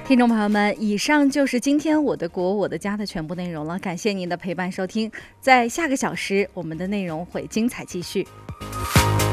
听众朋友们，以上就是今天我的国我的家的全部内容了，感谢您的陪伴收听。在下个小时，我们的内容会精彩继续。